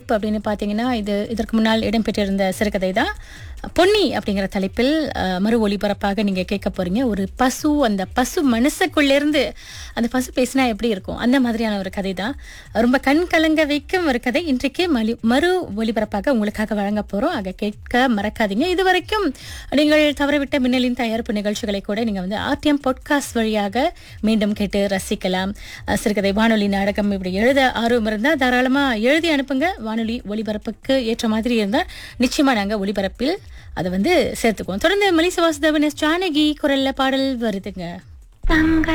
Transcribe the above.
தலைப்பு அப்படின்னு பார்த்தீங்கன்னா, இதற்கு முன்னால் இடம்பெற்றிருந்த சிறுகதை தான். பொன்னி அப்படிங்கிற தலைப்பில் மறு ஒளிபரப்பாக நீங்க கேட்க போறீங்க. ஒரு பசு, அந்த பசு மனசுக்குள்ளேருந்து அந்த பசு பேசினா எப்படி இருக்கும்? அந்த மாதிரியான ஒரு கதை தான். ரொம்ப கண் கலங்க வைக்கும் ஒரு கதை. இன்றைக்கு மறு ஒளிபரப்பாக உங்களுக்காக வழங்க போறோம். ஆக கேட்க மறக்காதீங்க. இதுவரைக்கும் நீங்கள் தவறவிட்ட மின்னலின் தயாரிப்பு நிகழ்ச்சிகளை கூட நீங்க வந்து ஆர்டிஎம் பாட்காஸ்ட் வழியாக மீண்டும் கேட்டு ரசிக்கலாம். சிறுகதை, வானொலி, நாடகம் இப்படி எழுத ஆர்வம் இருந்தால் தாராளமா எழுதி அனுப்புங்க. வானொலி ஒளிபரப்புக்கு ஏற்ற மாதிரி இருந்தால் நிச்சயமா நாங்க ஒளிபரப்பில் அதை வந்து சேர்த்துக்குவோம். தொடர்ந்து மலிச வாசுதேவன், எஸ். ஜானகி குரல்ல பாடல் வருதுங்க.